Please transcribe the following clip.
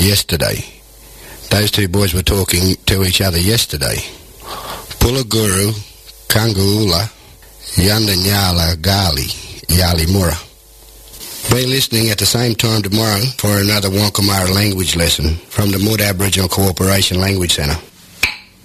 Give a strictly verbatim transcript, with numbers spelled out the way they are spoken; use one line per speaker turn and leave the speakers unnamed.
yesterday. Those two boys were talking to each other yesterday. Pulaguru, Kangaula, Yandanyala Gali, Yali Mura. Be listening at the same time tomorrow for another Wankamara language lesson from the Mood Aboriginal Cooperation Language Centre.